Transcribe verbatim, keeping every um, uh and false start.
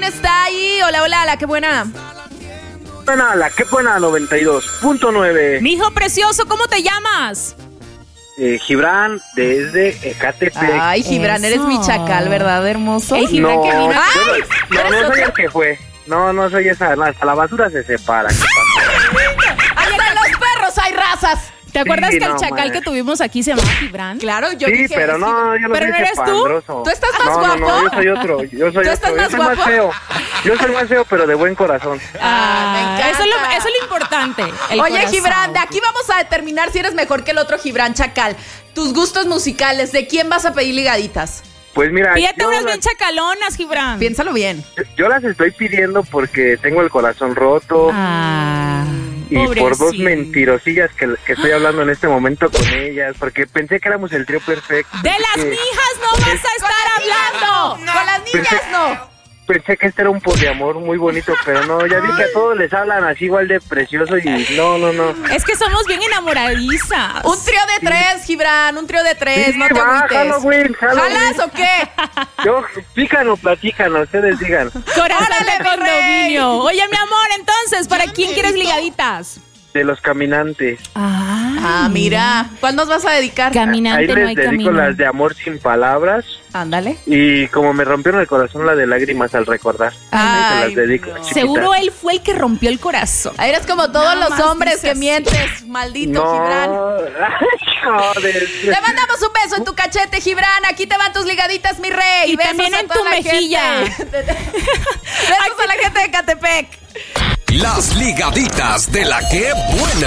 ¿quién está ahí? Hola, hola, la qué buena. Buena, la qué buena, noventa y dos punto nueve. Mijo precioso, ¿cómo te llamas? Eh, Gibran, desde Ecatepec. Ay, Gibran, Eso. eres mi chacal, ¿verdad, hermoso? Ey, Gibran, no, que vino. yo ¡Ay! no, no, ¿Eres no soy otro? el que fue. No, no soy esa. No, hasta la basura se separa. ¿Qué pasa? Hasta en los perros hay razas. ¿Te acuerdas Sí, que el no, chacal madre. que tuvimos aquí se llamaba Gibran? Claro, yo Sí, dije... pero no, yo no ¿Pero soy no ese eres tú? pandroso. ¿Tú estás más no, guapo? No, no, yo soy otro. Yo soy ¿Tú estás otro. más yo soy guapo? más feo. Yo soy más feo, pero de buen corazón. Ah, me encanta. Eso es lo, eso es lo importante. el Oye, corazón. Gibran, de aquí vamos a determinar si eres mejor que el otro Gibran Chacal. Tus gustos musicales, ¿de quién vas a pedir ligaditas? Pues mira, Pídete yo unas las, bien chacalonas, Gibran. Piénsalo bien. yo las estoy pidiendo porque tengo el corazón roto. Ah, Y por dos pobrecito. mentirosillas que, que estoy hablando en este momento con ellas, porque pensé que éramos el trío perfecto. De Pensé las que- mijas no vas a estar hablando. Con las niñas no. Pensé que este era un poliamor muy bonito, pero no, ya vi que a todos les hablan así igual de precioso y no, no, no. Es que somos bien enamoradizas. Un trío de tres, Gibran, un trío de tres, Sí, no te va, agüites. Halloween, Halloween. ¿Jalas o qué? Yo, pícano, platícano, ustedes digan. Corazón Órale, de mi rey. condominio. Oye, mi amor, entonces, ¿para quién quieres ligaditas? De los caminantes. Ah, mira. ¿Cuál nos vas a dedicar? Caminante Ahí no les hay dedico camino. las de amor sin palabras. Ándale. Y como me rompieron el corazón, la de lágrimas al recordar. Ahí se Ay, las dedico. no. chiquitas. Seguro él fue el que rompió el corazón. Eres como todos Nada los más hombres dice que así. mientes, maldito No. Gibran. Ay, joder. Te mandamos un beso en tu cachete, Gibran. Aquí te van tus ligaditas, mi rey. Y Besos también a en toda tu la mejilla. gente. Besos a la gente de Catepec. Las ligaditas de la que buena.